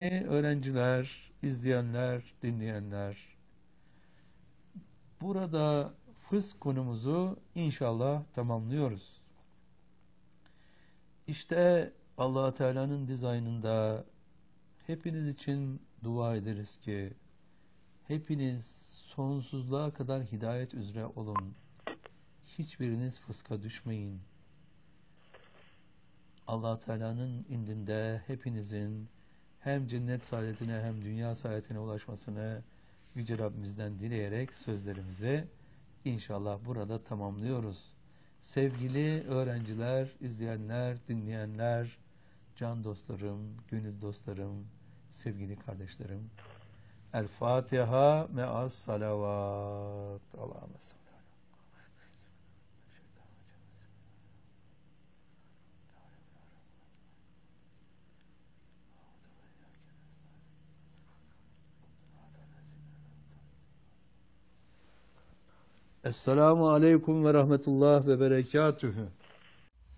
Sevgili öğrenciler, izleyenler, dinleyenler, burada fısk konumuzu inşallah tamamlıyoruz. İşte Allah Teala'nın dizaynında hepiniz için dua ederiz ki hepiniz sonsuzluğa kadar hidayet üzere olun. Hiçbiriniz fıska düşmeyin. Allah Teala'nın indinde hepinizin hem cennet saadetine hem dünya saadetine ulaşmasını Yüce Rabbimizden dileyerek sözlerimizi inşallah burada tamamlıyoruz. Sevgili öğrenciler, izleyenler, dinleyenler, can dostlarım, gönül dostlarım, sevgili kardeşlerim. El Fatiha me'as salavat. Allahümme salli. Esselamu aleyküm ve rahmetullah ve berekatühü.